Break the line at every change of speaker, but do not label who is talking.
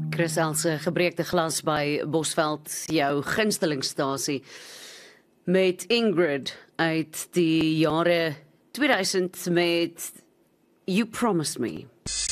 Chris Else, gebreekte glas by Bosveld, jou gunstelingstasie, met Ingrid uit die jare 2000 met You Promised Me.